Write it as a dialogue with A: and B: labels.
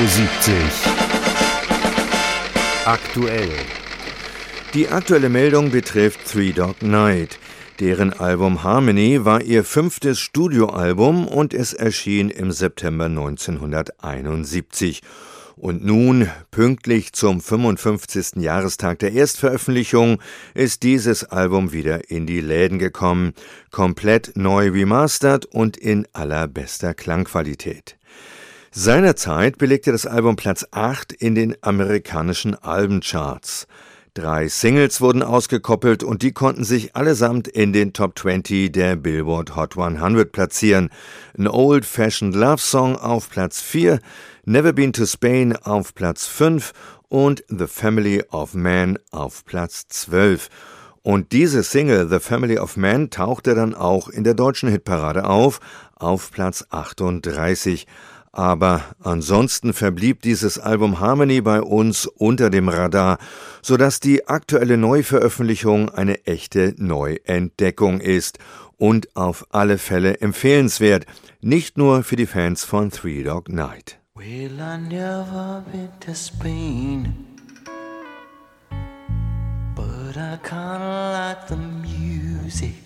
A: Aktuell. Die aktuelle Meldung betrifft Three Dog Night. Deren Album Harmony war ihr 5. Studioalbum und es erschien im September 1971. Und nun, pünktlich zum 55. Jahrestag der Erstveröffentlichung, ist dieses Album wieder in die Läden gekommen, komplett neu remastert und in allerbester Klangqualität. Seinerzeit belegte das Album Platz 8 in den amerikanischen Albencharts. 3 Singles wurden ausgekoppelt und die konnten sich allesamt in den Top 20 der Billboard Hot 100 platzieren. An Old-Fashioned Love Song auf Platz 4, Never Been to Spain auf Platz 5 und The Family of Man auf Platz 12. Und diese Single The Family of Man tauchte dann auch in der deutschen Hitparade auf Platz 38. Aber ansonsten verblieb dieses Album Harmony bei uns unter dem Radar, sodass die aktuelle Neuveröffentlichung eine echte Neuentdeckung ist und auf alle Fälle empfehlenswert, nicht nur für die Fans von Three Dog Night.
B: Well, I never been to Spain, but I kinda like the music.